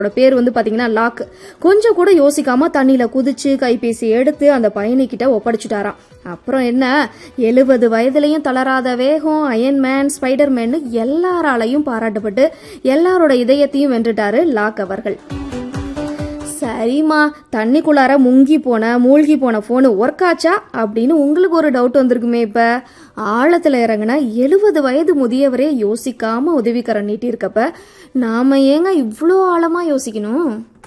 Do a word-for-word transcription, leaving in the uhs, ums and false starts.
பேர் வந்து பாத்தீங்கன்னா லாக். கொஞ்சம் கூட யோசிக்காம தண்ணியில குதிச்சு கைபேசி எடுத்து அந்த பயணிக்கிட்ட ஒப்படைச்சுட்டாராம். அப்புறம் என்ன, எழுபது வயதுலயும் தளராத வேகம், அயன்மேன், ஸ்பைடர்மேன் எல்லாராலையும் பாராட்டப்பட்டு எல்லாரோட இதயத்தையும் வென்றுட்டாரு லாக் அவர்கள். சரிம்மா, தண்ணிக்குள்ளார முங்கி போன மூழ்கி போன போனு ஒர்க் ஆச்சா அப்படின்னு உங்களுக்கு ஒரு டவுட் வந்திருக்குமே. இப்ப ஆழத்துல இறங்கினா எழுபது வயது முதியவரே யோசிக்காம உதவிக்கரம் நீட்டி இருக்கப்ப நாம ஏங்க இவ்வளோ ஆழமா யோசிக்கணும்?